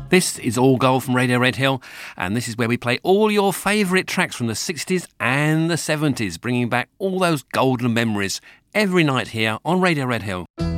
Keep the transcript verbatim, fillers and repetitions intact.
This is All Gold from Radio Red Hill, and this is where we play all your favourite tracks from the sixties and the seventies, bringing back all those golden memories every night here on Radio Red Hill.